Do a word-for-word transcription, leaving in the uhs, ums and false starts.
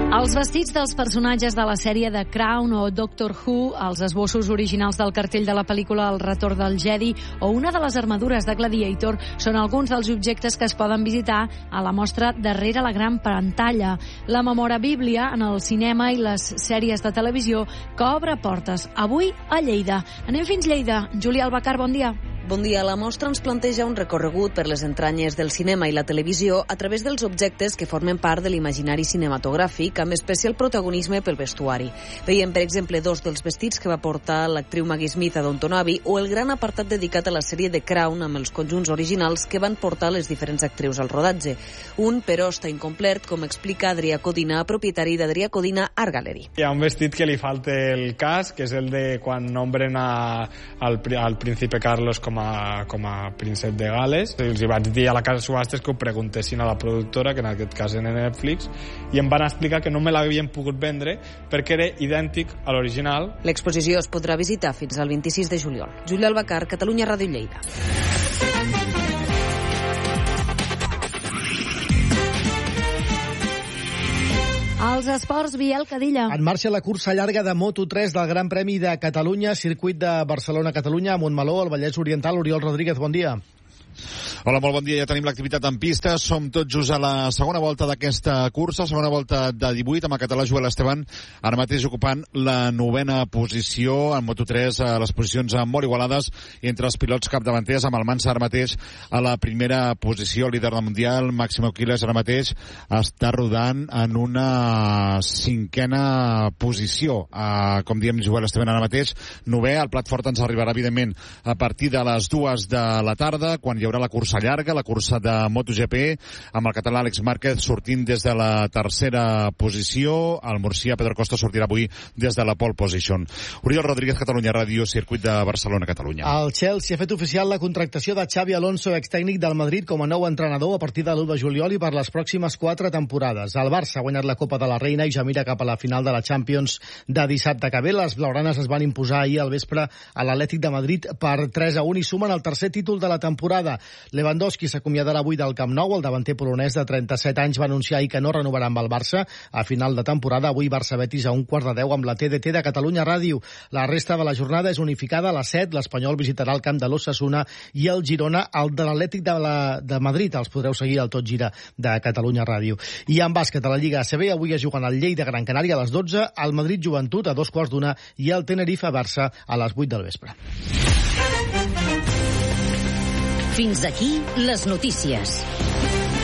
Els vestits dels personatges de la sèrie The Crown o Doctor Who, els esbossos originals del cartell de la pel·lícula El retorn del Jedi o una de les armadures de Gladiator són alguns dels objectes que es poden visitar a la mostra darrere la gran pantalla. La memorabíblia en el cinema i les sèries de televisió que obre portes avui a Lleida. Anem fins Lleida. Júlia Albacar, bon dia. Bon dia. La mostra ens planteja un recorregut per les entranyes del cinema i la televisió a través dels objectes que formen part de l'imaginari cinematogràfic, amb especial protagonisme pel vestuari. Veiem, per exemple, dos dels vestits que va portar l'actriu Maggie Smith a Downton Abbey o el gran apartat dedicat a la sèrie The Crown amb els conjunts originals que van portar les diferents actrius al rodatge. Un, però, està incomplet, com explica Adrià Codina, propietari d'Adrià Codina Art Gallery. Hi ha un vestit que li falta el casc, que és el de quan nombren a, al, al príncipe Carlos com a, com a príncep de Gales. Els hi vaig dir a la casa de subhastes que ho preguntessin a la productora, que en aquest cas era Netflix, i em van explicar que no me l'havien pogut vendre perquè era idèntic a l'original. L'exposició es podrà visitar fins al vint-i-sis de juliol. Júlia Albacar, Catalunya Ràdio, Lleida. Els esports, Biel Cadilla. En marxa la cursa llarga de Moto tres del Gran Premi de Catalunya, circuit de Barcelona-Catalunya, a Montmeló, al Vallès Oriental. Oriol Rodríguez, bon dia. Hola, molt bon dia. Ja tenim l'activitat en pista. Som tot just a la segona volta d'aquesta cursa, segona volta de divuit, amb el català Joel Esteban ara mateix ocupant la novena posició. En Moto tres, a les posicions molt igualades entre els pilots capdavanters, amb el Mansa ara mateix a la primera posició, líder del Mundial. Máximo Quiles ara mateix està rodant en una cinquena posició. Uh, com diem, Joel Esteban ara mateix novè. El plat fort ens arribarà, evidentment, a partir de les dues de la tarda, quan hi haurà la cursa llarga, la cursa de MotoGP, amb el català Àlex Márquez sortint des de la tercera posició. El murcià Pedro Costa sortirà avui des de la pole position. Oriol Rodríguez, Catalunya Ràdio, circuit de Barcelona, Catalunya. El Chelsea ha fet oficial la contractació de Xavi Alonso, extècnic del Madrid, com a nou entrenador a partir de l'u de juliol i per les pròximes quatre temporades. El Barça ha guanyat la Copa de la Reina i ja mira cap a la final de la Champions de dissabte que ve. Les blaugranes es van imposar ahir al vespre a l'Atlètic de Madrid per tres a un i sumen el tercer títol de la temporada. Lewandowski s'acomiadarà avui del Camp Nou. El davanter polonès de trenta-set anys va anunciar ahir que no renovarà amb el Barça a final de temporada. Avui Barça-Betis a un quart de deu amb la T D T de Catalunya Ràdio. La resta de la jornada és unificada. A les set l'Espanyol visitarà el camp de l'Osasuna i el Girona el de l'Atlètic de, la, de Madrid. Els podreu seguir al Tot Gira de Catalunya Ràdio. I en bàsquet a la Lliga A C B avui es juguen el Lleida Gran Canària a les dotze, el Madrid Joventut a dos quarts d'una i el Tenerife Barça a les vuit del vespre. Fins aquí les notícies.